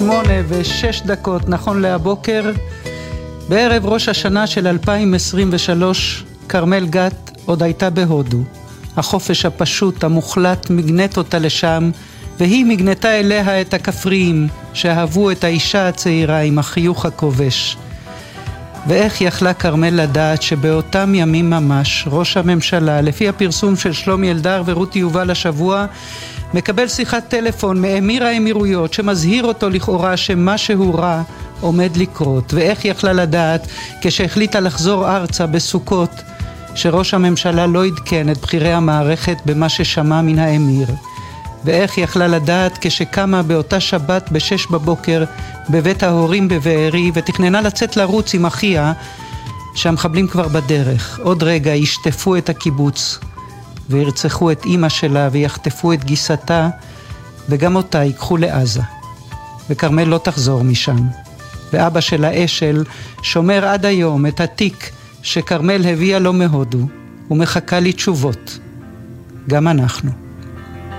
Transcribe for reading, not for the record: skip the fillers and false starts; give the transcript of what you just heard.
8:06 נכון להבוקר, בערב ראש השנה של 2023, כרמל גת עוד הייתה בהודו. החופש הפשוט, המוחלט, מגנט אותה לשם, והיא מגנתה אליה את הכפריים, שאהבו את האישה הצעירה עם החיוך הכובש. ואיך יכלה כרמל לדעת שבאותם ימים ממש, ראש הממשלה, לפי הפרסום של שלומי אלדר ורותי יובל השבוע, מקבל שיחת טלפון מאמיר האמירויות שמזהיר אותו לכאורה שמשהו רע עומד לקרות. ואיך יכלה לדעת כשהחליטה לחזור ארצה בסוכות שראש הממשלה לא עדכן את בחירי המערכת במה ששמע מן האמיר. ואיך יכלה לדעת כשקמה באותה שבת ב6 בבוקר בבית ההורים בבארי ותכננה לצאת לרוץ עם אחיה שהמחבלים כבר בדרך. עוד רגע ישטפו את הקיבוץ וירצחו את אמא שלה ויחטפו את גיסתה וגם אותה ייקחו לעזה. וכרמל לא תחזור משם. ואבא שלה אשל שומר עד היום את התיק שכרמל הביאה לו מהודו ומחכה לי תשובות. גם אנחנו.